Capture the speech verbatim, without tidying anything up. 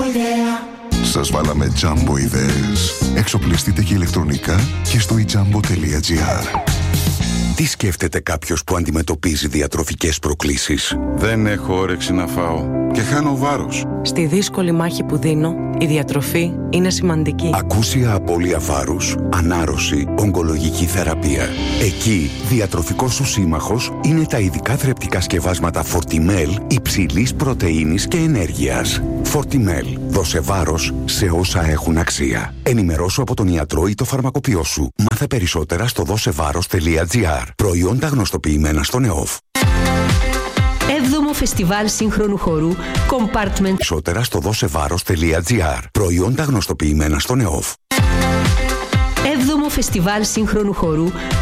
Σας βάλαμε Jumbo ιδέες. Εξοπλιστείτε και ηλεκτρονικά και στο e jumbo τελεία gr. Τι σκέφτεται κάποιος που αντιμετωπίζει διατροφικές προκλήσεις? Δεν έχω όρεξη να φάω και χάνω βάρος. Στη δύσκολη μάχη που δίνω, η διατροφή είναι σημαντική. Ακούσια απώλεια βάρους, ανάρρωση, ογκολογική θεραπεία. Εκεί, διατροφικός σου σύμμαχος είναι τα ειδικά θρεπτικά σκευάσματα Fortimel υψηλής πρωτεΐνης και ενέργειας. Fortimel. Δώσε βάρος σε όσα έχουν αξία. Ενημερώσου από τον ιατρό ή το φαρμακοποιό σου. Μάθε περισσότερα στο δώσεβάρος τελεία gr. Προϊόντα γνωστοποιημένα στον ΕΟΦ. Έβδομο Φεστιβάλ Σύγχρονου Χορού Compartment. Περισσότερα στο δώσεβάρος τελεία gr. Προϊόντα γνωστοποιημένα στον ΕΟΦ. Έβδομο Φεστιβάλ Σύγχρονου Χορού